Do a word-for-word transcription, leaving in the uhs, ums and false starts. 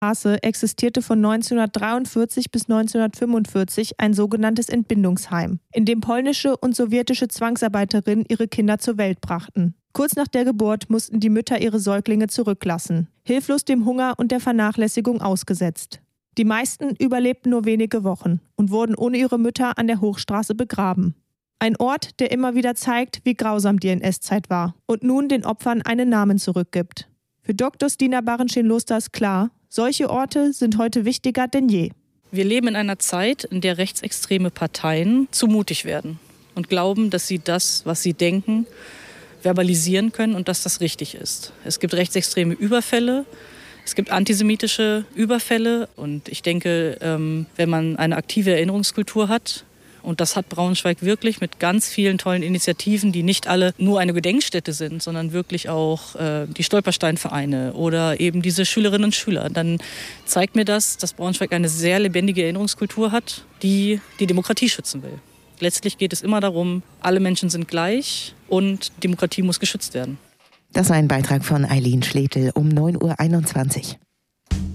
Straße existierte von neunzehnhundertdreiundvierzig bis neunzehnhundertfünfundvierzig ein sogenanntes Entbindungsheim, in dem polnische und sowjetische Zwangsarbeiterinnen ihre Kinder zur Welt brachten. Kurz nach der Geburt mussten die Mütter ihre Säuglinge zurücklassen, hilflos dem Hunger und der Vernachlässigung ausgesetzt. Die meisten überlebten nur wenige Wochen und wurden ohne ihre Mütter an der Hochstraße begraben. Ein Ort, der immer wieder zeigt, wie grausam die N S-Zeit war und nun den Opfern einen Namen zurückgibt. Für Doktor Stina Barenschin-Luster ist klar, solche Orte sind heute wichtiger denn je. Wir leben in einer Zeit, in der rechtsextreme Parteien zu mutig werden und glauben, dass sie das, was sie denken, verbalisieren können und dass das richtig ist. Es gibt rechtsextreme Überfälle, es gibt antisemitische Überfälle und ich denke, wenn man eine aktive Erinnerungskultur hat, und das hat Braunschweig wirklich mit ganz vielen tollen Initiativen, die nicht alle nur eine Gedenkstätte sind, sondern wirklich auch äh, die Stolpersteinvereine oder eben diese Schülerinnen und Schüler. Dann zeigt mir das, dass Braunschweig eine sehr lebendige Erinnerungskultur hat, die die Demokratie schützen will. Letztlich geht es immer darum, alle Menschen sind gleich und Demokratie muss geschützt werden. Das war ein Beitrag von Eileen Schletel um neun Uhr einundzwanzig.